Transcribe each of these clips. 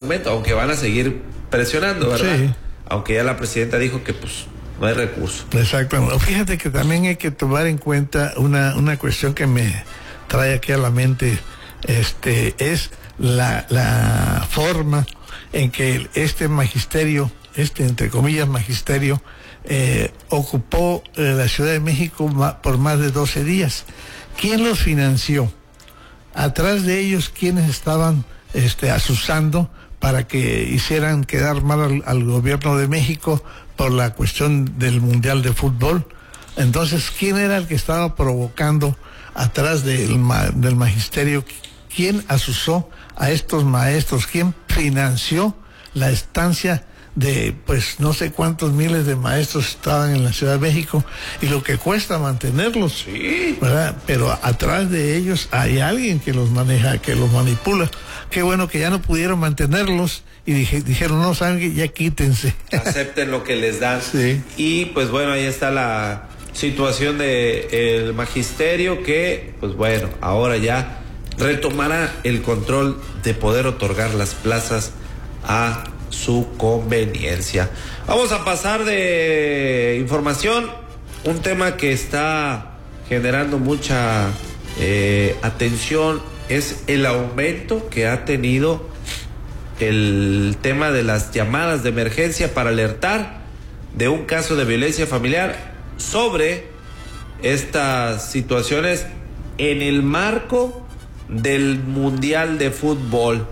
aumento, aunque van a seguir presionando, ¿verdad? Sí. Aunque ya la presidenta dijo que pues no hay recurso. Exacto. Fíjate que también hay que tomar en cuenta una cuestión que me trae aquí a la mente, es la forma en que este magisterio, entre comillas magisterio, ocupó la Ciudad de México por más de 12 días. ¿Quién los financió? Atrás de ellos, ¿quiénes estaban asusando para que hicieran quedar mal al gobierno de México por la cuestión del Mundial de Fútbol? Entonces, ¿quién era el que estaba provocando atrás del magisterio? ¿Quién asusó a estos maestros? ¿Quién financió la estancia de, pues, no sé cuántos miles de maestros estaban en la Ciudad de México y lo que cuesta mantenerlos? Sí. ¿Verdad? Pero atrás de ellos hay alguien que los maneja, que los manipula. Qué bueno que ya no pudieron mantenerlos y dijeron, no, saben que ya quítense. Acepten lo que les dan. Sí. Y pues bueno, ahí está la situación del magisterio que, pues bueno, ahora ya retomará el control de poder otorgar las plazas a su conveniencia. Vamos a pasar de información, un tema que está generando mucha atención es el aumento que ha tenido el tema de las llamadas de emergencia para alertar de un caso de violencia familiar sobre estas situaciones en el marco del Mundial de Fútbol.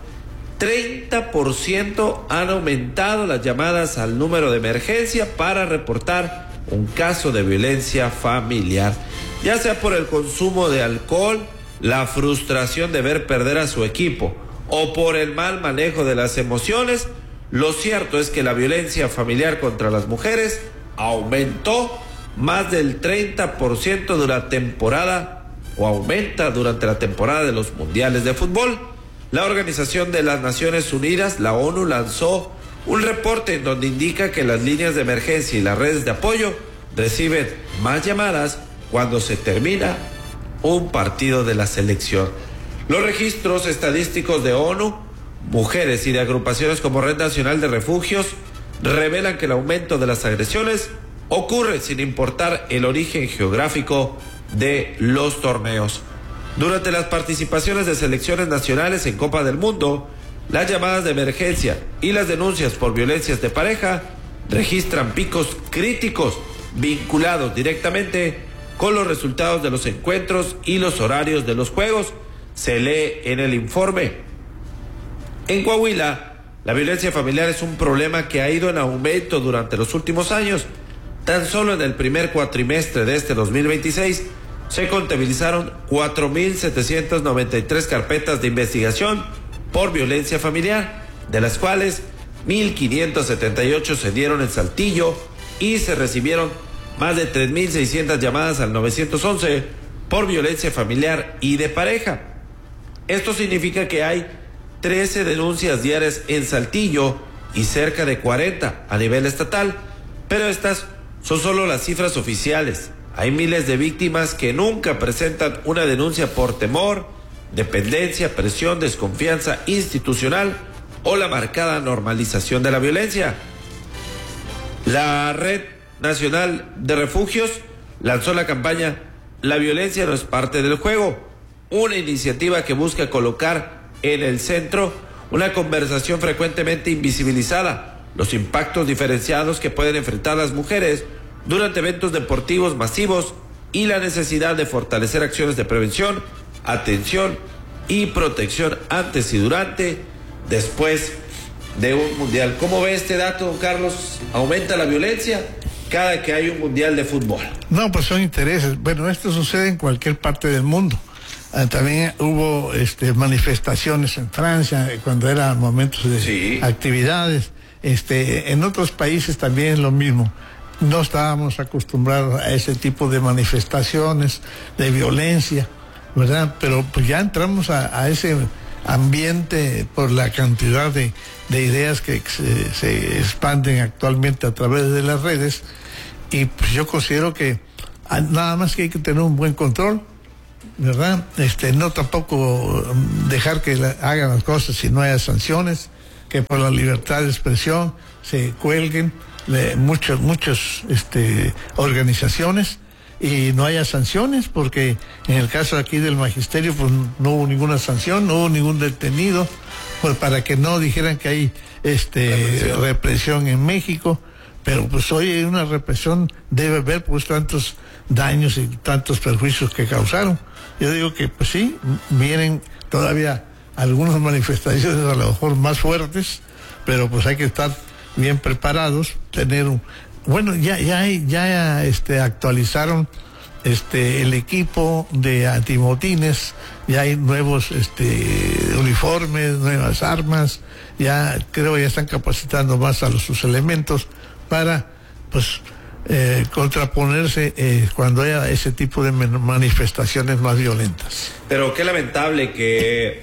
30% han aumentado las llamadas al número de emergencia para reportar un caso de violencia familiar, ya sea por el consumo de alcohol, la frustración de ver perder a su equipo o por el mal manejo de las emociones. Lo cierto es que la violencia familiar contra las mujeres aumentó más del 30% durante la temporada, o aumenta durante la temporada de los mundiales de fútbol. La Organización de las Naciones Unidas, la ONU, lanzó un reporte en donde indica que las líneas de emergencia y las redes de apoyo reciben más llamadas cuando se termina un partido de la selección. Los registros estadísticos de ONU, mujeres y de agrupaciones como Red Nacional de Refugios revelan que el aumento de las agresiones ocurre sin importar el origen geográfico de los torneos. Durante las participaciones de selecciones nacionales en Copa del Mundo, las llamadas de emergencia y las denuncias por violencias de pareja registran picos críticos vinculados directamente con los resultados de los encuentros y los horarios de los juegos, se lee en el informe. En Coahuila, la violencia familiar es un problema que ha ido en aumento durante los últimos años. Tan solo en el primer cuatrimestre de este 2026 se contabilizaron 4,793 carpetas de investigación por violencia familiar, de las cuales 1,578 se dieron en Saltillo y se recibieron más de 3,600 llamadas al 911 por violencia familiar y de pareja. Esto significa que hay 13 denuncias diarias en Saltillo y cerca de 40 a nivel estatal, pero estas son solo las cifras oficiales. Hay miles de víctimas que nunca presentan una denuncia por temor, dependencia, presión, desconfianza institucional o la marcada normalización de la violencia. La Red Nacional de Refugios lanzó la campaña La violencia no es parte del juego, una iniciativa que busca colocar en el centro una conversación frecuentemente invisibilizada, los impactos diferenciados que pueden enfrentar las mujeres durante eventos deportivos masivos y la necesidad de fortalecer acciones de prevención, atención y protección antes y durante, después de un mundial. ¿Cómo ve este dato, don Carlos? ¿Aumenta la violencia cada que hay un mundial de fútbol? No, pues son intereses. Bueno, esto sucede en cualquier parte del mundo. También hubo manifestaciones en Francia cuando eran momentos de actividades. En otros países también es lo mismo. No estábamos acostumbrados a ese tipo de manifestaciones, de violencia, ¿verdad? Pero pues ya entramos a ese ambiente por la cantidad de ideas que se expanden actualmente a través de las redes, y pues yo considero que nada más que hay que tener un buen control, ¿verdad? No tampoco dejar que hagan las cosas si no haya sanciones, que por la libertad de expresión se cuelguen muchas organizaciones y no haya sanciones, porque en el caso aquí del magisterio pues no hubo ninguna sanción, no hubo ningún detenido, pues para que no dijeran que hay represión en México. Pero pues hoy hay una represión, debe haber pues tantos daños y tantos perjuicios que causaron. Yo digo que pues sí, vienen todavía algunas manifestaciones a lo mejor más fuertes, pero pues hay que estar bien preparados, tener ya actualizaron el equipo de antimotines, ya hay nuevos uniformes, nuevas armas, ya están capacitando más a sus elementos para pues contraponerse cuando haya ese tipo de manifestaciones más violentas. Pero qué lamentable que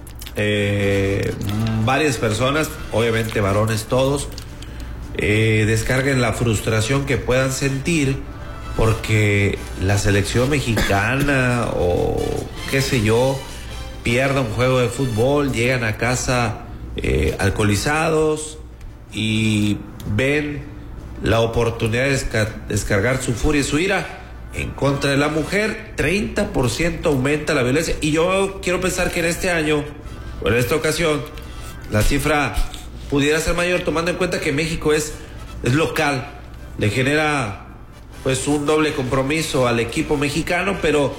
varias personas, obviamente varones todos, descarguen la frustración que puedan sentir porque la selección mexicana o qué sé yo pierda un juego de fútbol, llegan a casa alcoholizados y ven la oportunidad de descargar su furia y su ira en contra de la mujer. 30% aumenta la violencia, y yo quiero pensar que en este año o en esta ocasión la cifra pudiera ser mayor, tomando en cuenta que México es local, le genera pues un doble compromiso al equipo mexicano, pero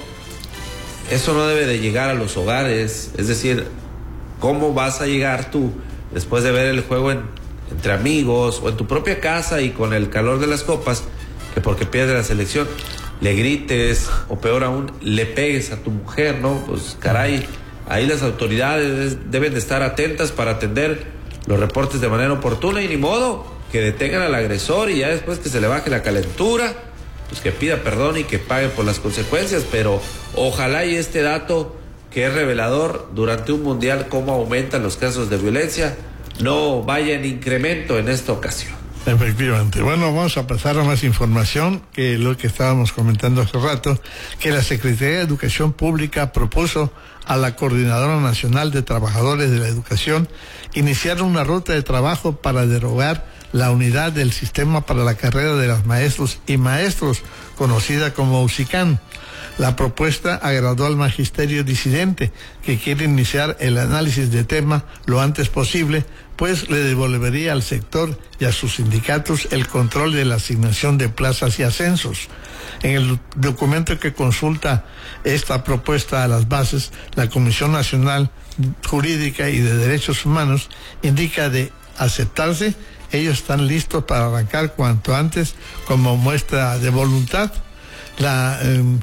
eso no debe de llegar a los hogares. Es decir, ¿cómo vas a llegar tú después de ver el juego entre amigos o en tu propia casa y con el calor de las copas, que porque pierde la selección le grites o peor aún le pegues a tu mujer? No, pues caray, ahí las autoridades deben de estar atentas para atender los reportes de manera oportuna, y ni modo que detengan al agresor y ya después que se le baje la calentura, pues que pida perdón y que pague por las consecuencias. Pero ojalá y este dato, que es revelador durante un mundial, cómo aumentan los casos de violencia, no vaya en incremento en esta ocasión. Efectivamente. Bueno, vamos a pasar a más información, que lo que estábamos comentando hace rato, que la Secretaría de Educación Pública propuso a la Coordinadora Nacional de Trabajadores de la Educación iniciar una ruta de trabajo para derogar la unidad del sistema para la carrera de los maestros y maestros, conocida como USICAM. La propuesta agradó al magisterio disidente, que quiere iniciar el análisis de tema lo antes posible, pues le devolvería al sector y a sus sindicatos el control de la asignación de plazas y ascensos. En el documento que consulta esta propuesta a las bases, la Comisión Nacional Jurídica y de Derechos Humanos indica de aceptarse, ellos están listos para arrancar cuanto antes como muestra de voluntad. La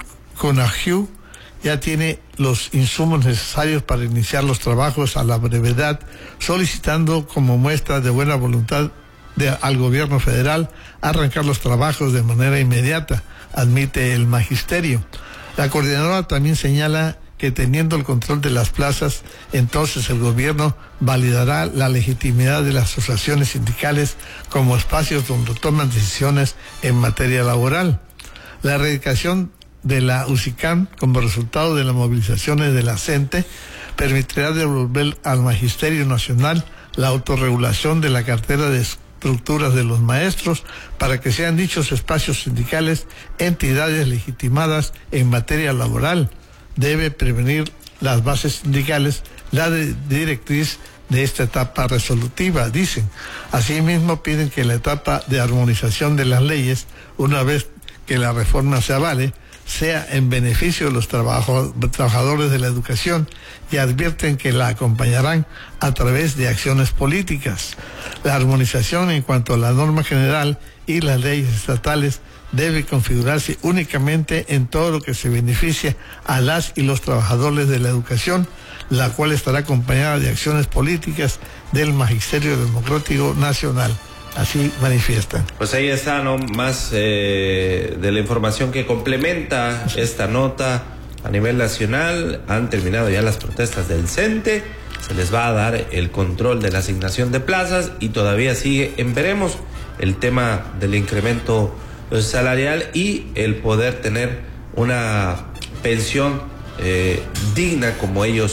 CONAHU ya tiene los insumos necesarios para iniciar los trabajos a la brevedad, solicitando como muestra de buena voluntad al gobierno federal arrancar los trabajos de manera inmediata, admite el magisterio. La coordinadora también señala que teniendo el control de las plazas, entonces el gobierno validará la legitimidad de las asociaciones sindicales como espacios donde toman decisiones en materia laboral. La erradicación de la USICAM como resultado de las movilizaciones de la CENTE permitirá devolver al Magisterio Nacional la autorregulación de la cartera de estructuras de los maestros para que sean dichos espacios sindicales entidades legitimadas en materia laboral. Debe prevenir las bases sindicales la directriz de esta etapa resolutiva, dicen. Asimismo, piden que la etapa de armonización de las leyes, una vez que la reforma se avale, sea en beneficio de los trabajadores de la educación, y advierten que la acompañarán a través de acciones políticas. La armonización en cuanto a la norma general y las leyes estatales debe configurarse únicamente en todo lo que se beneficia a las y los trabajadores de la educación, la cual estará acompañada de acciones políticas del Magisterio Democrático Nacional. Así manifiestan. Pues ahí está, ¿no? Más de la información que complementa esta nota a nivel nacional. Han terminado ya las protestas del CENTE, se les va a dar el control de la asignación de plazas y todavía sigue en veremos el tema del incremento salarial y el poder tener una pensión digna como ellos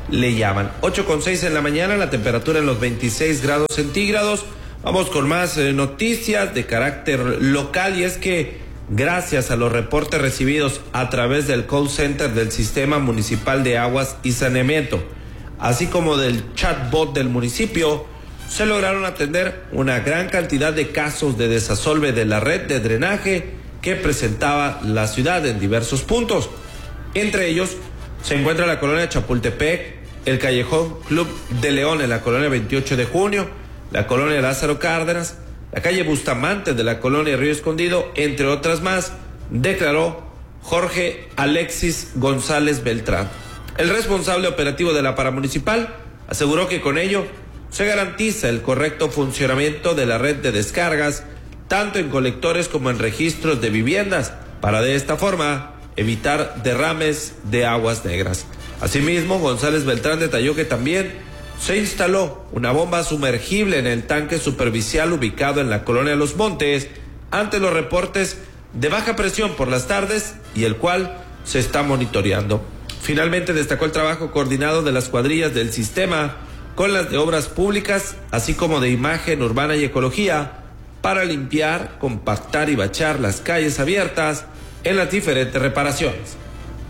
le llaman. 8:06 en la mañana, la temperatura en los 26 grados centígrados. Vamos con más noticias de carácter local, y es que gracias a los reportes recibidos a través del call center del Sistema Municipal de Aguas y Saneamiento, así como del chatbot del municipio, se lograron atender una gran cantidad de casos de desasolve de la red de drenaje que presentaba la ciudad en diversos puntos. Entre ellos se encuentra la colonia Chapultepec, el Callejón Club de León en la colonia 28 de junio, la colonia Lázaro Cárdenas, la calle Bustamante de la colonia Río Escondido, entre otras más, declaró Jorge Alexis González Beltrán. El responsable operativo de la paramunicipal aseguró que con ello se garantiza el correcto funcionamiento de la red de descargas, tanto en colectores como en registros de viviendas, para de esta forma evitar derrames de aguas negras. Asimismo, González Beltrán detalló que también se instaló una bomba sumergible en el tanque superficial ubicado en la colonia Los Montes ante los reportes de baja presión por las tardes, y el cual se está monitoreando. Finalmente destacó el trabajo coordinado de las cuadrillas del sistema con las de obras públicas, así como de imagen urbana y ecología, para limpiar, compactar y bachar las calles abiertas en las diferentes reparaciones.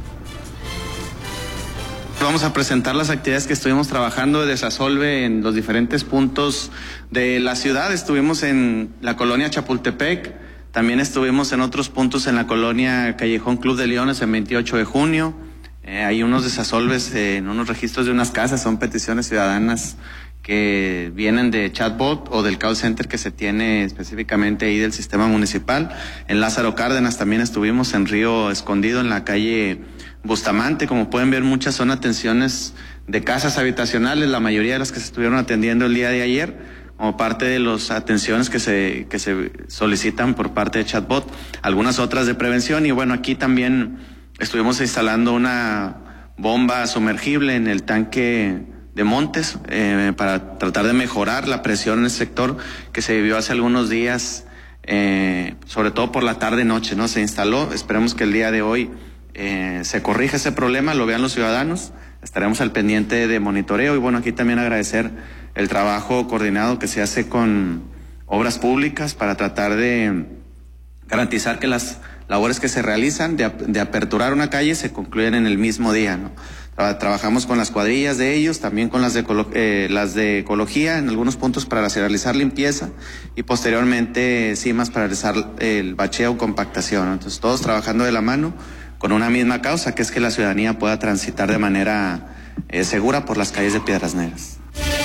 Vamos a presentar las actividades que estuvimos trabajando de desasolve en los diferentes puntos de la ciudad. Estuvimos en la colonia Chapultepec, también estuvimos en otros puntos en la colonia Callejón Club de Leones en 28 de junio. Hay unos desasolves en unos registros de unas casas, son peticiones ciudadanas que vienen de chatbot o del call center que se tiene específicamente ahí del sistema municipal. En Lázaro Cárdenas también estuvimos, en Río Escondido, en la calle Bustamante. Como pueden ver, muchas son atenciones de casas habitacionales, la mayoría de las que se estuvieron atendiendo el día de ayer, como parte de las atenciones que se solicitan por parte de chatbot, algunas otras de prevención. Y bueno, aquí también estuvimos instalando una bomba sumergible en el tanque de Montes para tratar de mejorar la presión en el sector que se vivió hace algunos días, sobre todo por la tarde-noche, ¿no? Se instaló, esperemos que el día de hoy se corrija ese problema, lo vean los ciudadanos, estaremos al pendiente de monitoreo. Y bueno, aquí también agradecer el trabajo coordinado que se hace con obras públicas para tratar de garantizar que las labores que se realizan de aperturar una calle se concluyen en el mismo día, ¿no? Trabajamos con las cuadrillas de ellos, también con las de ecología en algunos puntos para realizar limpieza, y posteriormente CIMAS para realizar el bacheo o compactación, ¿no? Entonces todos trabajando de la mano con una misma causa, que es que la ciudadanía pueda transitar de manera segura por las calles de Piedras Negras.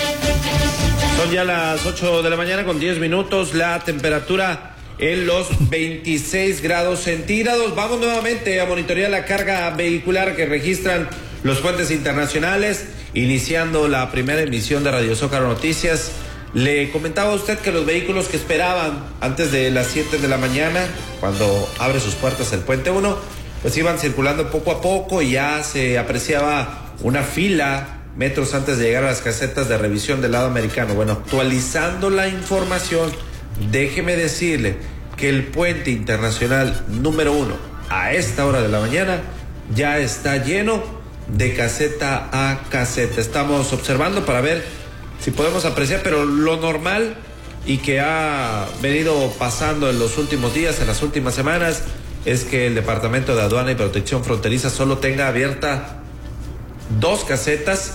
Son ya las 8 de la mañana con 10 minutos, la temperatura en los 26 grados centígrados. Vamos nuevamente a monitorear la carga vehicular que registran los puentes internacionales, iniciando la primera emisión de Radio Zócalo Noticias. Le comentaba a usted que los vehículos que esperaban antes de las 7 de la mañana, cuando abre sus puertas el puente 1, pues iban circulando poco a poco, y ya se apreciaba una fila metros antes de llegar a las casetas de revisión del lado americano. Bueno, actualizando la información, déjeme decirle que el puente internacional número 1 a esta hora de la mañana ya está lleno de caseta a caseta. Estamos observando para ver si podemos apreciar, pero lo normal y que ha venido pasando en los últimos días, en las últimas semanas, es que el Departamento de Aduana y Protección Fronteriza solo tenga abierta dos casetas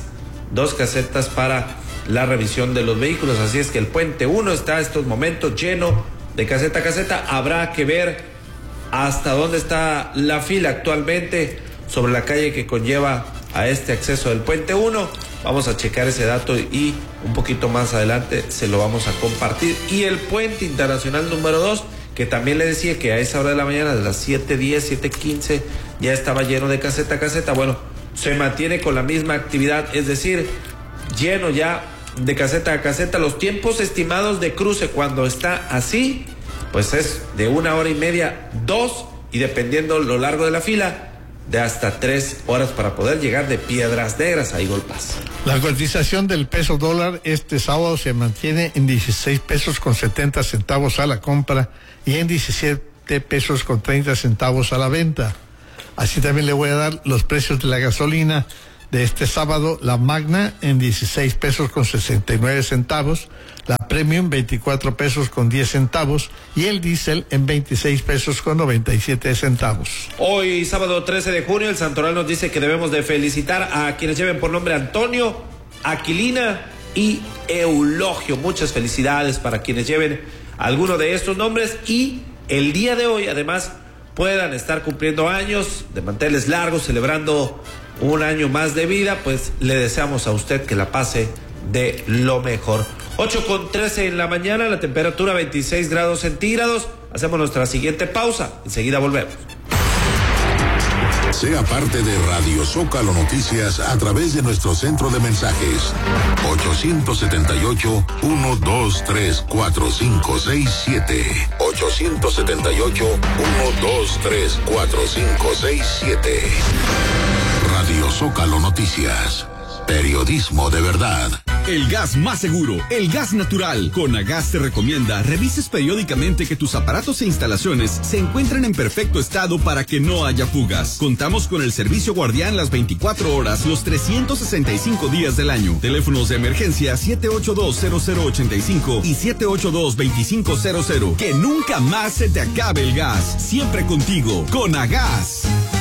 para la revisión de los vehículos. Así es que el puente 1 está en estos momentos lleno de caseta a caseta. Habrá que ver hasta dónde está la fila actualmente sobre la calle que conlleva a este acceso del puente 1. Vamos a checar ese dato y un poquito más adelante se lo vamos a compartir. Y el puente internacional número 2, que también le decía que a esa hora de la mañana, de las 7:10, 7:15, ya estaba lleno de caseta a caseta. Bueno, se mantiene con la misma actividad, es decir, lleno ya de caseta a caseta. Los tiempos estimados de cruce cuando está así, pues es de 1 hora y media, 2, y dependiendo lo largo de la fila, de hasta 3 horas para poder llegar de Piedras Negras a Eagle Pass. La cotización del peso dólar este sábado se mantiene en 16 pesos con 70 centavos a la compra y en 17 pesos con 30 centavos a la venta. Así también le voy a dar los precios de la gasolina de este sábado, la Magna en 16 pesos con 69 centavos, la Premium 24 pesos con 10 centavos y el diésel en 26 pesos con 97 centavos. Hoy, sábado 13 de junio, el Santoral nos dice que debemos de felicitar a quienes lleven por nombre Antonio, Aquilina y Eulogio. Muchas felicidades para quienes lleven alguno de estos nombres y el día de hoy, además, puedan estar cumpliendo años de manteles largos, celebrando un año más de vida. Pues le deseamos a usted que la pase de lo mejor. 8:13 en la mañana, la temperatura 26 grados centígrados. Hacemos nuestra siguiente pausa, enseguida volvemos. Sea parte de Radio Zócalo Noticias a través de nuestro centro de mensajes 878-123-4567 878-123-4567. Radio Zócalo Noticias, periodismo de verdad. El gas más seguro, el gas natural. Conagas te recomienda revises periódicamente que tus aparatos e instalaciones se encuentren en perfecto estado para que no haya fugas. Contamos con el servicio guardián las 24 horas, los 365 días del año. Teléfonos de emergencia 782-0085 y 782-2500. Que nunca más se te acabe el gas. Siempre contigo, Conagas.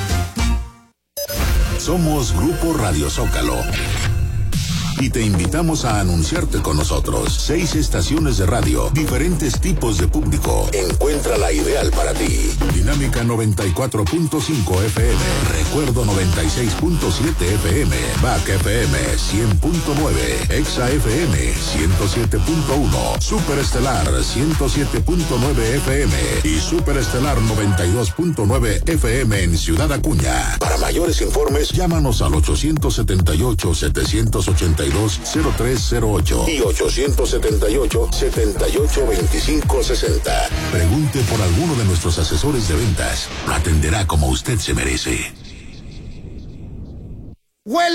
Somos Grupo Radio Zócalo y te invitamos a anunciarte con nosotros. 6 estaciones de radio, diferentes tipos de público. Encuentra la ideal para ti. Dinámica 94.5 FM, Recuerdo 96.7 FM, Back FM 100.9, Exa FM 107.1, Superestelar 107.9 FM y Superestelar 92.9 FM en Ciudad Acuña. Para mayores informes, llámanos al 878-782-0308 y 878-782560. Pregunte por alguno de nuestros asesores de ventas. Lo atenderá como usted se merece. Huele